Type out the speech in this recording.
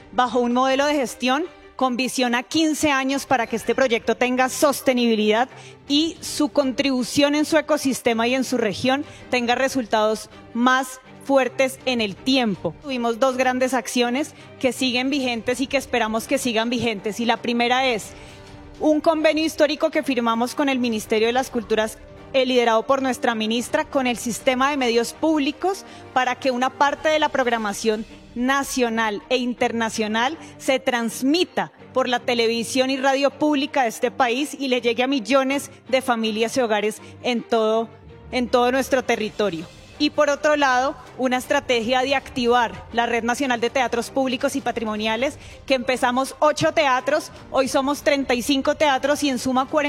bajo un modelo de gestión con visión a 15 años para que este proyecto tenga sostenibilidad y su contribución en su ecosistema y en su región tenga resultados más fuertes en el tiempo. Tuvimos dos grandes acciones que siguen vigentes y que esperamos que sigan vigentes, y la primera es un convenio histórico que firmamos con el Ministerio de las Culturas, liderado por nuestra ministra, con el sistema de medios públicos para que una parte de la programación nacional e internacional se transmita por la televisión y radio pública de este país y le llegue a millones de familias y hogares en todo nuestro territorio. Y por otro lado, una estrategia de activar la Red Nacional de Teatros Públicos y Patrimoniales, que empezamos 8 teatros, hoy somos 35 teatros y en suma